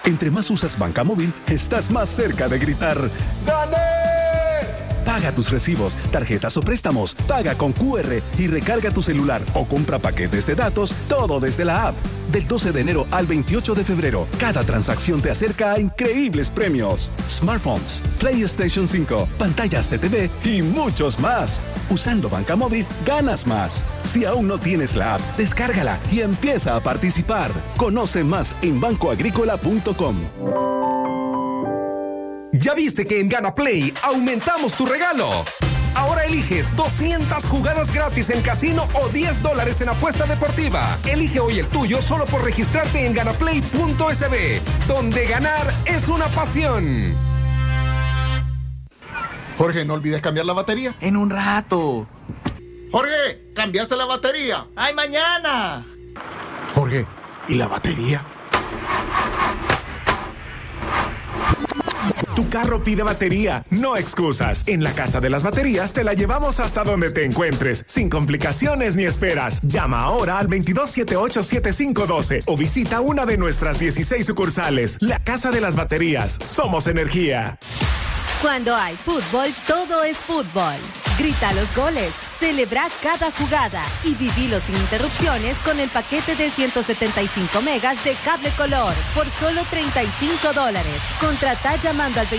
Entre más usas Banca Móvil, estás más cerca de gritar ¡Gané! Paga tus recibos, tarjetas o préstamos, paga con QR y recarga tu celular o compra paquetes de datos, todo desde la app. Del 12 de enero al 28 de febrero, cada transacción te acerca a increíbles premios. Smartphones, PlayStation 5, pantallas de TV y muchos más. Usando Banca Móvil, ganas más. Si aún no tienes la app, descárgala y empieza a participar. Conoce más en bancoagrícola.com. ¿Ya viste que en GanaPlay aumentamos tu regalo? Ahora eliges 200 jugadas gratis en casino o $10 en apuesta deportiva. Elige hoy el tuyo solo por registrarte en ganaplay.sb, donde ganar es una pasión. Jorge, no olvides cambiar la batería. En un rato. Jorge, ¿cambiaste la batería? ¡Ay, mañana! Jorge, ¿y la batería? Tu carro pide batería, no excusas. En la Casa de las Baterías te la llevamos hasta donde te encuentres, sin complicaciones ni esperas. Llama ahora al 2278-7512 o visita una de nuestras 16 sucursales. La Casa de las Baterías, somos energía. Cuando hay fútbol, todo es fútbol. Grita los goles, celebra cada jugada y vivilo sin interrupciones con el paquete de 175 megas de Cable Color por solo $35. Contrata llamando al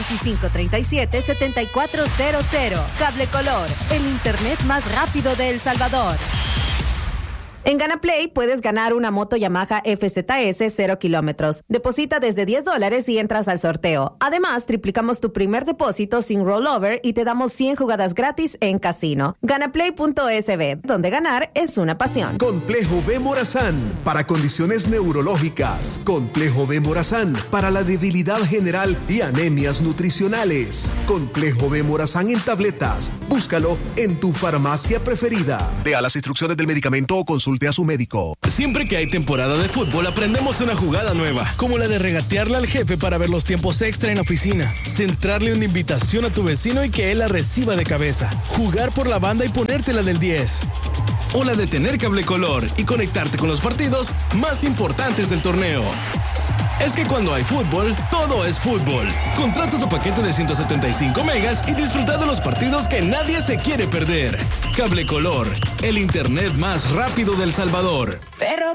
2537-7400. Cable Color, el internet más rápido de El Salvador. En GanaPlay puedes ganar una moto Yamaha FZS 0 kilómetros. Deposita desde $10 y entras al sorteo. Además, triplicamos tu primer depósito sin rollover y te damos 100 jugadas gratis en casino. Ganaplay.sb, donde ganar es una pasión. Complejo B Morazán, para condiciones neurológicas. Complejo B Morazán, para la debilidad general y anemias nutricionales. Complejo B Morazán en tabletas. Búscalo en tu farmacia preferida. Lea las instrucciones del medicamento o consulte a su médico. Siempre que hay temporada de fútbol aprendemos una jugada nueva, como la de regatearle al jefe para ver los tiempos extra en la oficina, centrarle una invitación a tu vecino y que él la reciba de cabeza, jugar por la banda y ponértela del 10. O la de tener Cable Color y conectarte con los partidos más importantes del torneo. Es que cuando hay fútbol, todo es fútbol. Contrata tu paquete de 175 megas y disfruta de los partidos que nadie se quiere perder. Cable Color, el internet más rápido del Salvador.